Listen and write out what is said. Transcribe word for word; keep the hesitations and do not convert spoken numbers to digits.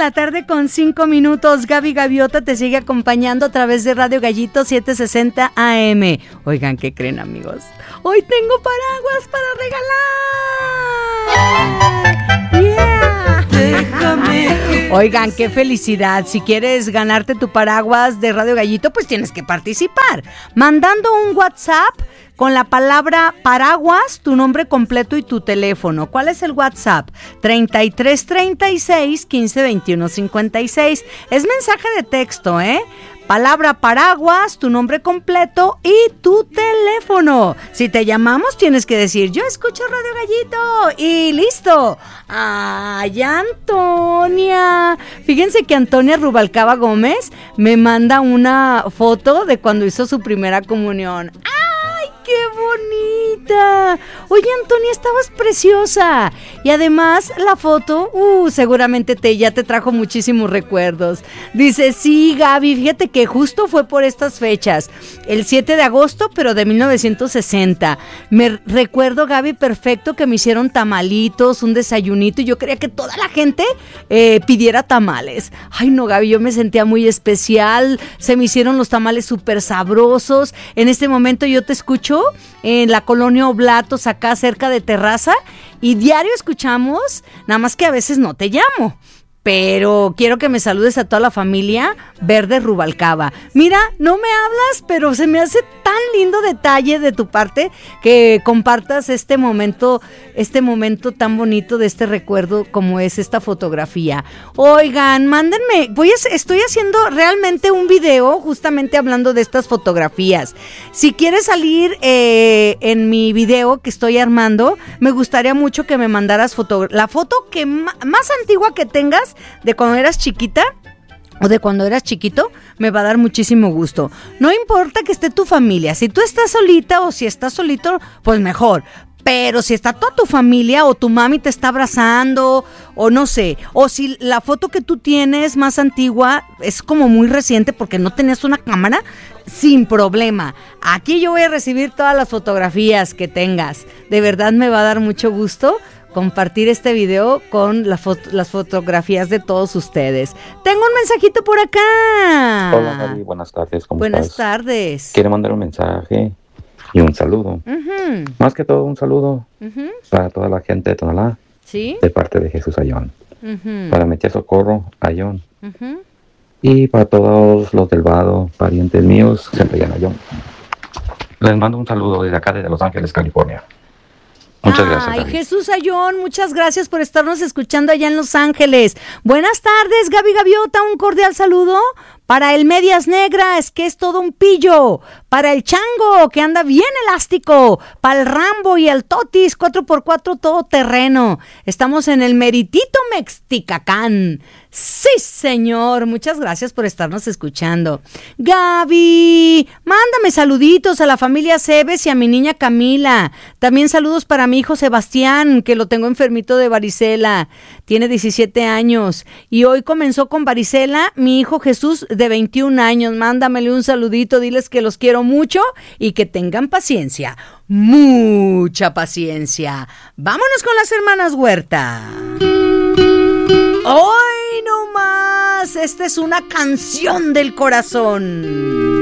la tarde con cinco minutos. Gaby Gaviota te sigue acompañando a través de Radio Gallito setecientos sesenta A M. Oigan, ¿qué creen, amigos? Hoy tengo paraguas para regalar. ¡Yeah! Déjame. Oigan, qué felicidad. Si quieres ganarte tu paraguas de Radio Gallito, pues tienes que participar. Mandando un WhatsApp con la palabra paraguas, tu nombre completo y tu teléfono. ¿Cuál es el WhatsApp? treinta y tres treinta y seis quince veintiuno cincuenta y seis. Es mensaje de texto, ¿eh? Palabra paraguas, tu nombre completo y tu teléfono. Si te llamamos tienes que decir, yo escucho Radio Gallito y listo. ¡Ay, Antonia! Fíjense que Antonia Rubalcaba Gómez me manda una foto de cuando hizo su primera comunión. ¡Ay, qué bonita! Oye, Antonia, estabas preciosa. Y además la foto, uh, seguramente te, ya te trajo muchísimos recuerdos. Dice, sí, Gaby, fíjate que justo fue por estas fechas, el siete de agosto, pero de mil novecientos sesenta. Me recuerdo, Gaby, perfecto que me hicieron tamalitos, un desayunito, y yo quería que toda la gente eh, pidiera tamales. Ay, no, Gaby, yo me sentía muy especial, se me hicieron los tamales súper sabrosos. En este momento yo te escucho en la colonia Oblatos, acá cerca de Terraza, y diario escuchamos, nada más que a veces no te llamo, pero quiero que me saludes a toda la familia Verde Rubalcaba. Mira, no me hablas, pero se me hace tan lindo detalle de tu parte que compartas este momento, este momento tan bonito de este recuerdo como es esta fotografía. Oigan, mándenme, voy a, estoy haciendo realmente un video justamente hablando de estas fotografías. Si quieres salir eh, en mi video que estoy armando, me gustaría mucho que me mandaras foto, la foto que ma, más antigua que tengas de cuando eras chiquita o de cuando eras chiquito, me va a dar muchísimo gusto. No importa que esté tu familia, si tú estás solita o si estás solito, pues mejor. Pero si está toda tu familia o tu mami te está abrazando o no sé, o si la foto que tú tienes más antigua es como muy reciente porque no tenías una cámara, sin problema. Aquí yo voy a recibir todas las fotografías que tengas. De verdad me va a dar mucho gusto compartir este video con la foto, las fotografías de todos ustedes. Tengo un mensajito por acá. Hola, Gaby, buenas tardes. ¿Cómo buenas estás? tardes. Quiero mandar un mensaje y un saludo. Uh-huh. Más que todo un saludo uh-huh. para toda la gente de Tonalá, ¿sí? De parte de Jesús Ayón. Uh-huh. Para mi tía Socorro Ayón. Uh-huh. Y para todos los del Vado, parientes míos, siempre llaman Ayón. Les mando un saludo desde acá, desde Los Ángeles, California. Muchas gracias. Ay, Gaby. Jesús Ayón, muchas gracias por estarnos escuchando allá en Los Ángeles. Buenas tardes, Gaby Gaviota, un cordial saludo para el Medias Negras, que es todo un pillo, para el Chango, que anda bien elástico, para el Rambo y el Totis, cuatro por cuatro todo terreno. Estamos en el meritito Mexticacán. Sí, señor, muchas gracias por estarnos escuchando. Gaby, mándame saluditos a la familia Cebes y a mi niña Camila. También saludos para mi hijo Sebastián, que lo tengo enfermito de varicela. Tiene diecisiete años y hoy comenzó con varicela mi hijo Jesús de veintiún años. Mándamele un saludito, diles que los quiero mucho y que tengan paciencia. Mucha paciencia. Vámonos con las hermanas Huerta. ¡Hoy no más! Esta es una canción del corazón.